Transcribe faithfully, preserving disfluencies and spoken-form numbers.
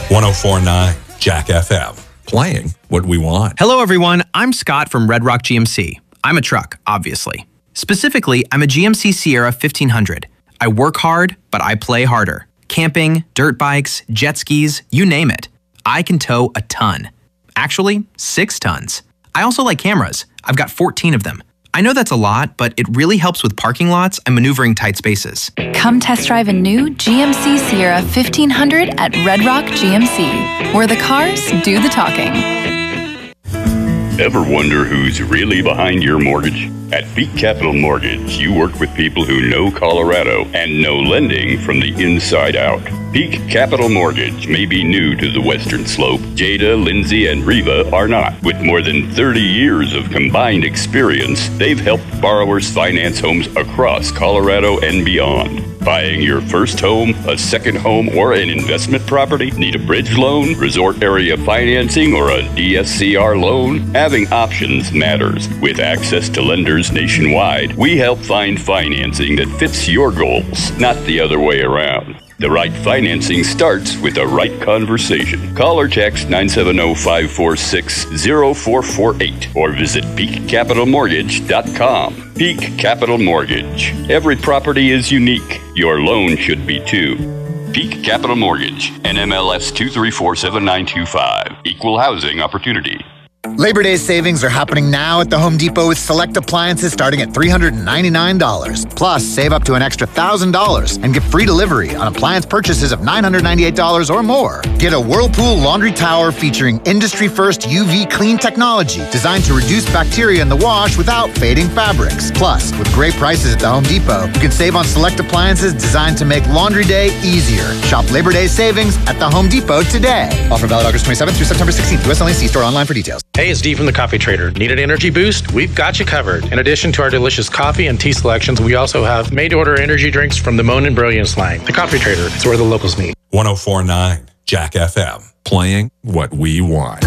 one oh four point nine Jack F M. Playing what we want. Hello, everyone. I'm Scott from Red Rock G M C. I'm a truck, obviously. Specifically, I'm a G M C Sierra fifteen hundred. I work hard, but I play harder. Camping, dirt bikes, jet skis, you name it. I can tow a ton. Actually, six tons. I also like cameras. I've got fourteen of them. I know that's a lot, but it really helps with parking lots and maneuvering tight spaces. Come test drive a new G M C Sierra fifteen hundred at Red Rock G M C, where the cars do the talking. Ever wonder who's really behind your mortgage? At Peak Capital Mortgage, you work with people who know Colorado and know lending from the inside out. Peak Capital Mortgage may be new to the Western Slope. Jada, Lindsay, and Reva are not. With more than thirty years of combined experience, they've helped borrowers finance homes across Colorado and beyond. Buying your first home, a second home, or an investment property? Need a bridge loan, resort area financing, or a D S C R loan? Having options matters. With access to lenders nationwide, we help find financing that fits your goals, not the other way around. The right financing starts with the right conversation. Call or text nine seven zero, five four six, zero four four eight or visit peak capital mortgage dot com. Peak Capital Mortgage. Every property is unique. Your loan should be too. Peak Capital Mortgage, N M L S two three four seven nine two five. Equal housing opportunity. Labor Day savings are happening now at the Home Depot with select appliances starting at three hundred ninety-nine dollars. Plus, save up to an extra one thousand dollars and get free delivery on appliance purchases of nine hundred ninety-eight dollars or more. Get a Whirlpool laundry tower featuring industry-first U V clean technology designed to reduce bacteria in the wash without fading fabrics. Plus, with great prices at the Home Depot, you can save on select appliances designed to make laundry day easier. Shop Labor Day savings at the Home Depot today. Offer valid August twenty-seventh through September sixteenth. U S only. See store online for details. Hey, it's D from the Coffee Trader. Need an energy boost? We've got you covered. In addition to our delicious coffee and tea selections, we also have made-to-order energy drinks from the Moan and Brilliance line. The Coffee Trader is where the locals meet. one oh four point nine Jack F M. Playing what we want.